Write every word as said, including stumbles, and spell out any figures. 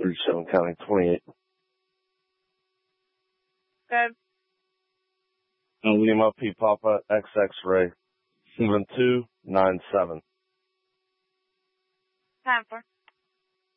thirty-seven County twenty-eight. Good. Lima P Papa X X-ray seven two nine seven. Time for.